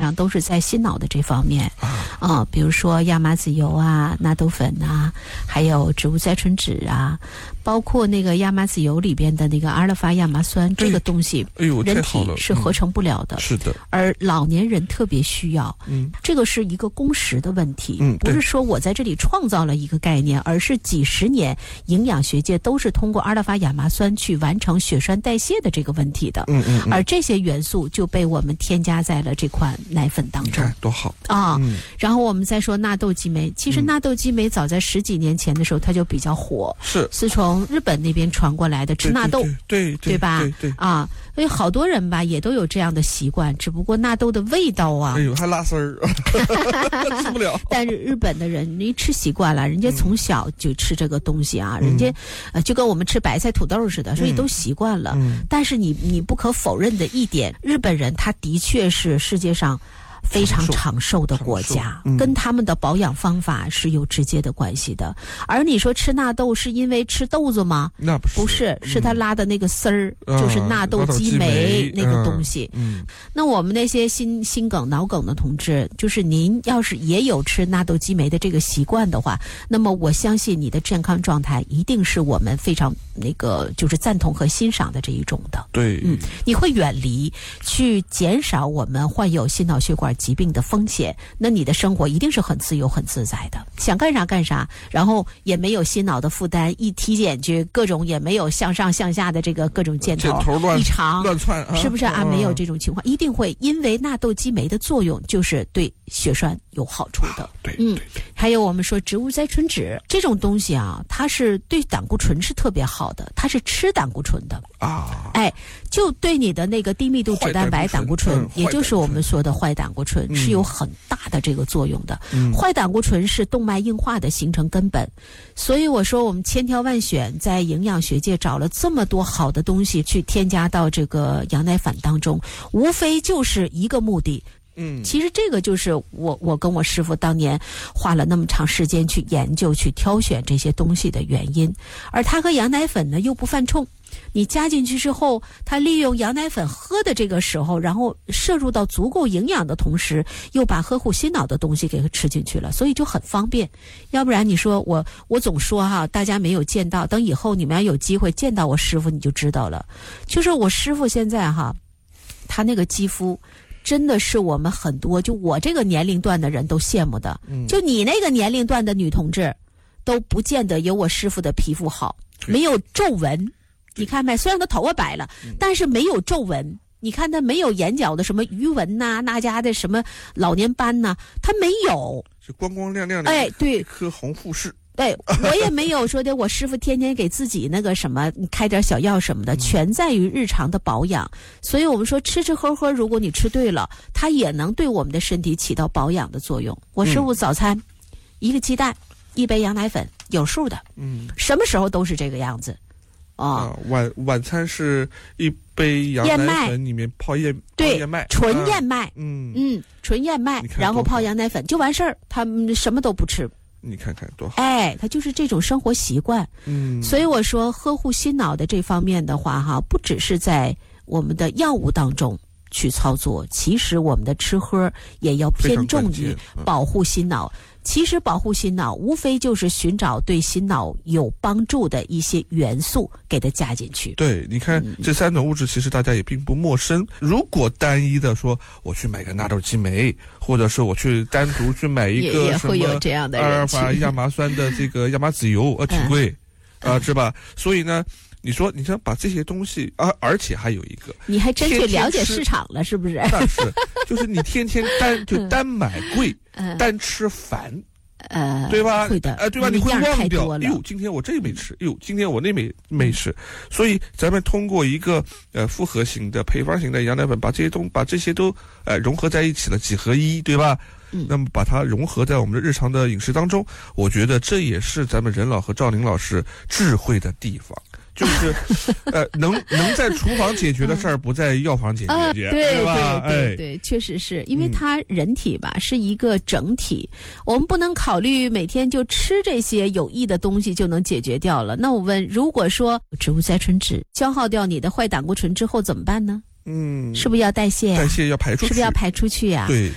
上都是在心脑的这方面比如说亚麻籽油啊、纳豆粉啊，还有植物甾醇酯啊，包括那个亚麻籽油里边的那个阿尔法亚麻酸，这个东西人体是合成不了的， 是的， 而老年人特别需要，这个是一个工时的问题，不是说我在这里创造了一个概念，而是几十年营养学界都是通过阿尔法亚麻酸去完成血栓代谢的这个问题的，而这些元素就被我们添加在了这款奶粉当中， 多好然后我们再说纳豆激酶，其实纳豆激酶早在10几年前的时候它就比较火，是从日本那边传过来的，吃纳豆，对吧？ 对所以好多人吧也都有这样的习惯，只不过纳豆的味道啊， 还拉丝儿，吃不了。 但是日本的人你吃习惯了，人家从小就吃这个东西啊，人家就跟我们吃白菜土豆似的，所以都习惯了。但是你不可否认的一点，日本人他的确是世界上非常长寿的国家，跟他们的保养方法是有直接的关系的。而你说吃纳豆是因为吃豆子吗？ 那不是， 是他拉的那个丝儿，就是纳豆激酶那个东西。那我们那些心梗、脑梗的同志，就是您要是也有吃纳豆激酶的这个习惯的话，那么我相信你的健康状态一定是我们非常就是赞同和欣赏的这一种的。 对， 你会远离去减少我们患有心脑血管疾病的风险，那你的生活一定是很自由很自在的，想干啥干啥，然后也没有心脑的负担，一体检去各种也没有向上向下的这个各种箭头异常乱窜， 是不是没有这种情况，一定会，因为纳豆激酶的作用就是对血栓有好处的。 对， 还有我们说植物甾醇酯这种东西啊，它是对胆固醇是特别好的，它是吃胆固醇的就对你的那个低密度脂蛋白胆固醇，也就是我们说的坏胆固醇是有很大的这个作用的。坏胆固醇是动脉硬化的形成根本，所以我说我们千挑万选，在营养学界找了这么多好的东西去添加到这个羊奶粉当中，无非就是一个目的。其实这个就是我跟我师傅当年花了那么长时间去研究去挑选这些东西的原因，而它和羊奶粉呢又不犯冲，你加进去之后，它利用羊奶粉喝的这个时候，然后摄入到足够营养的同时，又把呵护心脑的东西给它吃进去了，所以就很方便。要不然你说我总说大家没有见到，等以后你们要有机会见到我师傅你就知道了。就是我师傅现在他那个肌肤真的是我们很多就我这个年龄段的人都羡慕的，就你那个年龄段的女同志都不见得有我师傅的皮肤好，没有皱纹，你看没？虽然他头发白了，但是没有皱纹，你看他没有眼角的什么鱼纹呐，那家的什么老年斑呐，他没有， 是光光亮亮的一颗红富士。 对，我也没有说的我师傅天天给自己那个什么开点小药什么的，全在于日常的保养。所以我们说吃吃喝喝，如果你吃对了，它也能对我们的身体起到保养的作用。我师傅早餐一个鸡蛋，一杯羊奶粉，有数的，什么时候都是这个样子。 晚餐是一杯羊奶粉里面泡燕麦， 纯燕麦，纯燕麦，然后泡羊奶粉就完事儿，他们什么都不吃。 你看看多好！ 他就是这种生活习惯。所以我说呵护心脑的这方面的话，不只是在我们的药物当中去操作，其实我们的吃喝也要偏重于保护心脑。其实保护心脑无非就是寻找对心脑有帮助的一些元素给它加进去。 对，你看这3种物质其实大家也并不陌生。如果单一的说我去买个纳豆激酶，或者是我去单独去买一个也会有这样的人阿尔法亚麻酸的这个亚麻籽油，挺贵是吧？所以呢你说你想把这些东西而且还有一个， 你还真去了解市场了，是不是？ 但是就是你天天单买贵，单吃烦，对吧？ 会的， 对吧？你会忘掉，今天我这没吃，今天我那没吃，所以咱们通过一个复合型的配方型的羊奶粉，把这些都融合在一起了，几合一，对吧？那么把它融合在我们的日常的饮食当中，我觉得这也是咱们任老和赵宁老师智慧的地方。就是能在厨房解决的事儿，不在药房解决， 对吧？ 对，确实是因为它人体吧是一个整体，我们不能考虑每天就吃这些有益的东西就能解决掉了。那我问，如果说植物甾醇酯消耗掉你的坏胆固醇之后怎么办呢？是不是要代谢？ 代谢要排出去， 是不是要排出去呀？ 对。